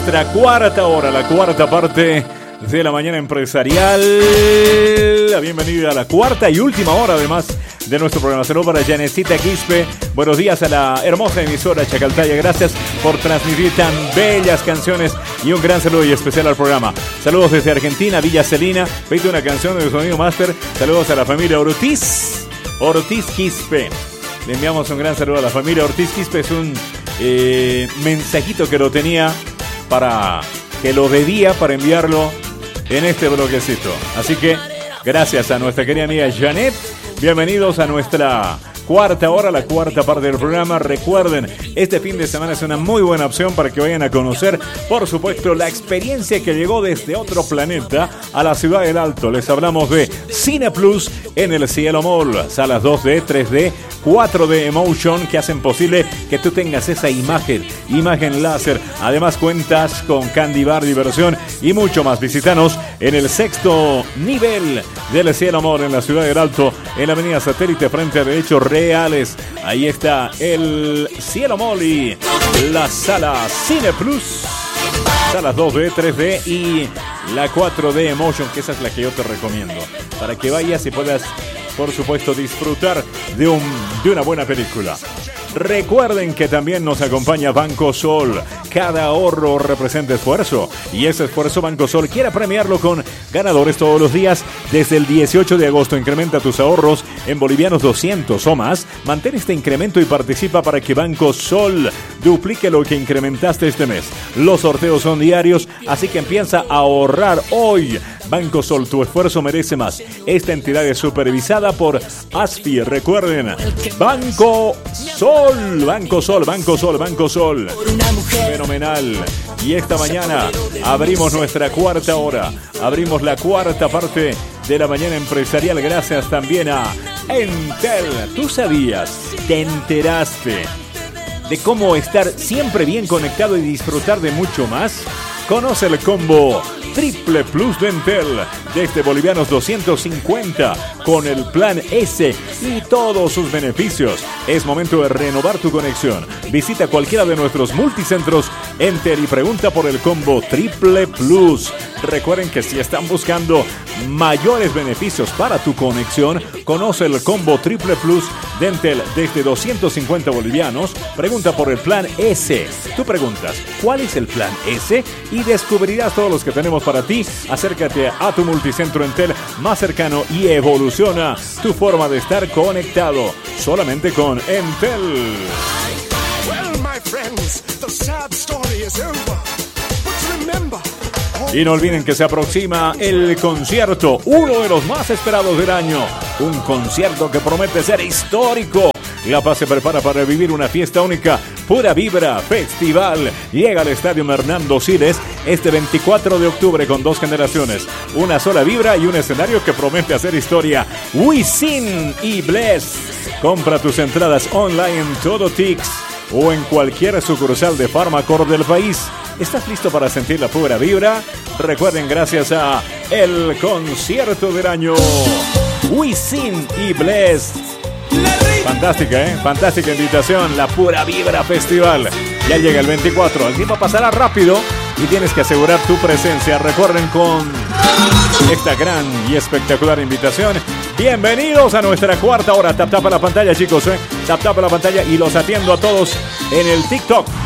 nuestra cuarta hora, la cuarta parte de la mañana empresarial. La bienvenida a la cuarta y última hora, además, de nuestro programa. Saludos para Janecita Quispe. Buenos días a la hermosa emisora Chacaltaya. Gracias por transmitir tan bellas canciones y un gran saludo y especial al programa. Saludos desde Argentina, Villa Celina. Pedite una canción de Sonido Master. Saludos a la familia Ortiz Quispe. Le enviamos un gran saludo a la familia Ortiz Quispe. Es un mensajito que lo tenía para que lo debía para enviarlo en este bloquecito. Así que gracias a nuestra querida amiga Janet. Bienvenidos a nuestra cuarta hora, la cuarta parte del programa. Recuerden, este fin de semana es una muy buena opción para que vayan a conocer, por supuesto, la experiencia que llegó desde otro planeta a la Ciudad del Alto. Les hablamos de Cine Plus en el Cielo Mall. Salas 2D, 3D, 4D Emotion que hacen posible que tú tengas esa imagen láser. Además cuentas con Candy Bar, diversión y mucho más. Visítanos en el sexto nivel del Cielo Mall en la Ciudad del Alto, en la avenida Satélite frente a Derechos Reales. Ahí está el Cielo Mall y la sala Cine Plus. Salas 2D, 3D y la 4D Emotion, que esa es la que yo te recomiendo, para que vayas y puedas, por supuesto, disfrutar de una buena película. Recuerden que también nos acompaña Banco Sol. Cada ahorro representa esfuerzo y ese esfuerzo Banco Sol quiere premiarlo con ganadores todos los días. Desde el 18 de agosto incrementa tus ahorros en bolivianos 200 o más. Mantén este incremento y participa para que Banco Sol duplique lo que incrementaste este mes. Los sorteos son diarios, así que empieza a ahorrar hoy. Banco Sol, tu esfuerzo merece más. Esta entidad es supervisada por ASFI. Recuerden, Banco Sol, Banco Sol, Banco Sol, Banco Sol. Fenomenal. Y esta mañana abrimos nuestra cuarta hora. Abrimos la cuarta parte de la mañana empresarial. Gracias también a Entel. ¿Tú sabías? ¿Te enteraste de cómo estar siempre bien conectado y disfrutar de mucho más? Conoce el combo Triple Plus de Entel desde bolivianos 250 con el plan S y todos sus beneficios. Es momento de renovar tu conexión. Visita cualquiera de nuestros multicentros Entel y pregunta por el combo Triple Plus. Recuerden que si están buscando mayores beneficios para tu conexión, conoce el combo Triple Plus de Entel desde 250 bolivianos. Pregunta por el plan S. Tú preguntas, ¿cuál es el plan S? Y descubrirás todos los que tenemos para ti. Acércate a tu multicentro Entel más cercano y evoluciona tu forma de estar conectado solamente con Entel. Well, my friends, the sad story is over. But remember... Y no olviden que se aproxima el concierto, uno de los más esperados del año. Un concierto que promete ser histórico. La Paz se prepara para vivir una fiesta única. Pura Vibra Festival llega al Estadio Hernando Siles este 24 de octubre con 2 generaciones. Una sola vibra y un escenario que promete hacer historia. Wisin y Bless. Compra tus entradas online en Todotix o en cualquier sucursal de Farmacor del país. ¿Estás listo para sentir la pura vibra? Recuerden, gracias a el concierto del año, Wisin y Bless. Fantástica, fantástica invitación, la Pura Vibra Festival. Ya llega el 24, el tiempo pasará rápido y tienes que asegurar tu presencia. Recuerden, con esta gran y espectacular invitación. Bienvenidos a nuestra cuarta hora. Tap a la pantalla, chicos, Tap a la pantalla y los atiendo a todos en el TikTok.